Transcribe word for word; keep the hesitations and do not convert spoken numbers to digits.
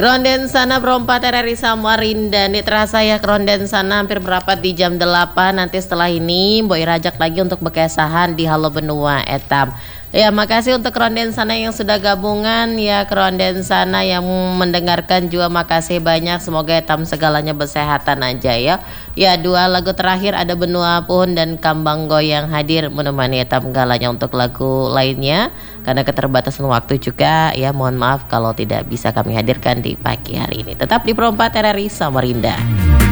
Kronden sana berompat R R I Samarinda. Nih terasa ya kronden sana hampir berapat di jam delapan. Nanti setelah ini Boy rajak lagi untuk bekesahan di Halo Benua Etam. Ya, makasih untuk kronden sana yang sudah gabungan. Ya, kronden sana yang mendengarkan juga makasih banyak. Semoga etam segalanya bersehatan aja ya. Ya, dua lagu terakhir ada Benua Pun dan Kambang Goyang hadir menemani etam galanya untuk lagu lainnya. Karena keterbatasan waktu juga ya, mohon maaf kalau tidak bisa kami hadirkan di pagi hari ini. Tetap di Perempat R R I Samarinda.